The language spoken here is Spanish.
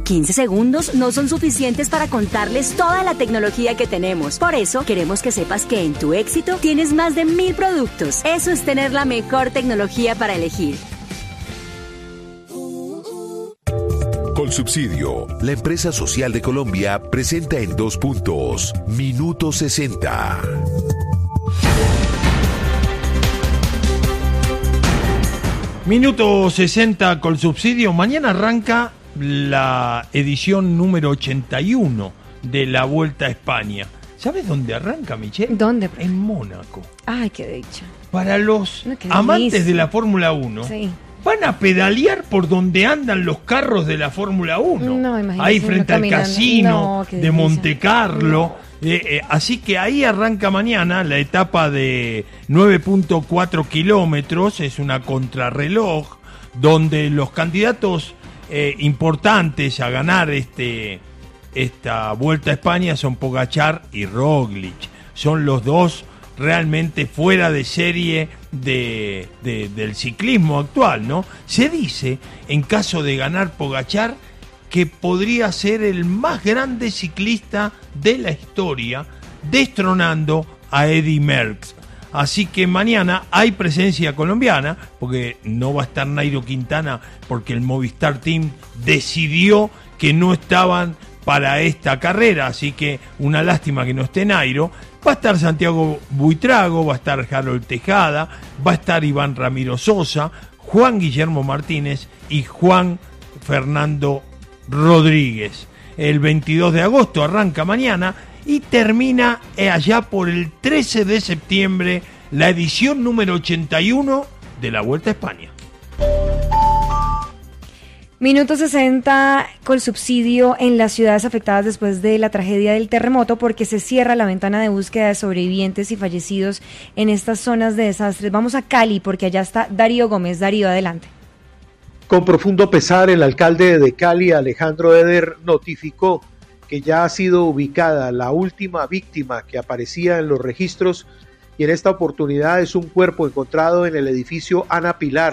15 segundos no son suficientes para contarles toda la tecnología que tenemos. Por eso, queremos que sepas que en tu éxito tienes más de 1000 productos. Eso es tener la mejor tecnología para elegir. Colsubsidio, la empresa social de Colombia, presenta en 2 puntos. Minuto 60. Minuto 60 Colsubsidio. Mañana arranca la edición número 81 de la Vuelta a España. ¿Sabes dónde arranca, Michelle? ¿Dónde? En Mónaco. Ay, qué dicha. Para los amantes de la Fórmula 1, sí, van a pedalear por donde andan los carros de la Fórmula 1. No, ahí frente al casino de Monte Carlo. Así que ahí arranca mañana la etapa de 9.4 kilómetros. Es una contrarreloj donde los candidatos importantes a ganar esta Vuelta a España son Pogačar y Roglic. Son los dos realmente fuera de serie del ciclismo actual, ¿no? Se dice, en caso de ganar Pogačar, que podría ser el más grande ciclista de la historia, destronando a Eddy Merckx. Así que mañana hay presencia colombiana, porque no va a estar Nairo Quintana, porque el Movistar Team decidió que no estaban para esta carrera, así que una lástima que no esté Nairo. Va a estar Santiago Buitrago, va a estar Harold Tejada, va a estar Iván Ramiro Sosa, Juan Guillermo Martínez y Juan Fernando Rodríguez. El 22 de agosto arranca mañana y termina allá por el 13 de septiembre la edición número 81 de la Vuelta a España. Minuto 60 Colsubsidio en las ciudades afectadas después de la tragedia del terremoto, porque se cierra la ventana de búsqueda de sobrevivientes y fallecidos en estas zonas de desastres. Vamos a Cali porque allá está Darío Gómez. Darío, adelante. Con profundo pesar, el alcalde de Cali, Alejandro Eder, notificó que ya ha sido ubicada la última víctima que aparecía en los registros, y en esta oportunidad es un cuerpo encontrado en el edificio Ana Pilar,